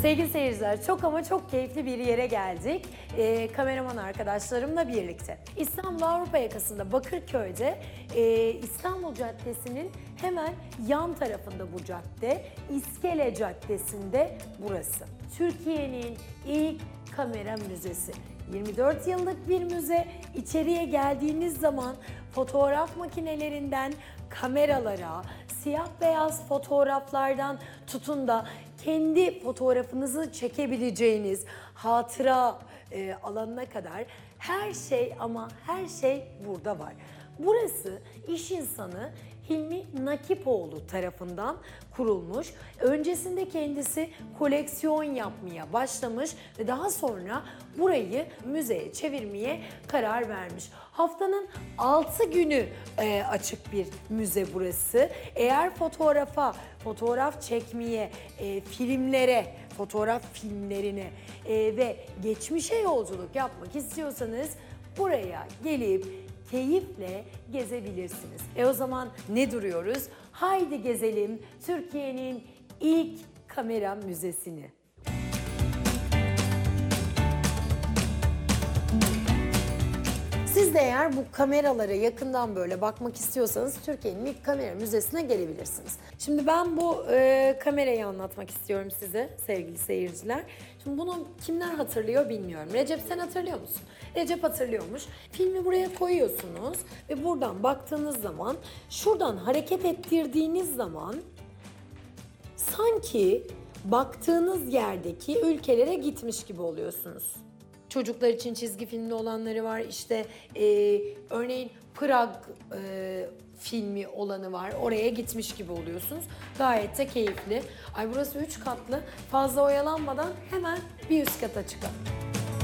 Sevgili seyirciler, çok ama çok keyifli bir yere geldik. Kameraman arkadaşlarımla birlikte. İstanbul Avrupa yakasında Bakırköy'de İstanbul Caddesi'nin hemen yan tarafında bu cadde. İskele Caddesi'nde burası. Türkiye'nin ilk kamera müzesi. 24 yıllık bir müze. İçeriye geldiğiniz zaman fotoğraf makinelerinden kameralara, siyah beyaz fotoğraflardan tutun da kendi fotoğrafınızı çekebileceğiniz hatıra alanına kadar her şey ama her şey burada var. Burası iş insanı Hilmi Nakipoğlu tarafından kurulmuş. Öncesinde kendisi koleksiyon yapmaya başlamış ve daha sonra burayı müzeye çevirmeye karar vermiş. Haftanın 6 günü açık bir müze burası. Eğer fotoğraf çekmeye, filmlere, fotoğraf filmlerine ve geçmişe yolculuk yapmak istiyorsanız buraya gelip keyifle gezebilirsiniz. O zaman ne duruyoruz? Haydi gezelim Türkiye'nin ilk kamera müzesini. Siz de eğer bu kameralara yakından böyle bakmak istiyorsanız Türkiye'nin ilk kamera müzesine gelebilirsiniz. Şimdi ben bu kamerayı anlatmak istiyorum size sevgili seyirciler. Şimdi bunu kimler hatırlıyor bilmiyorum. Recep, sen hatırlıyor musun? Recep hatırlıyormuş. Filmi buraya koyuyorsunuz ve buradan baktığınız zaman, şuradan hareket ettirdiğiniz zaman sanki baktığınız yerdeki ülkelere gitmiş gibi oluyorsunuz. Çocuklar için çizgi filmli olanları var. İşte örneğin Prag filmi olanı var. Oraya gitmiş gibi oluyorsunuz. Gayet de keyifli. Ay burası 3 katlı. Fazla oyalanmadan hemen bir üst kata çıkalım.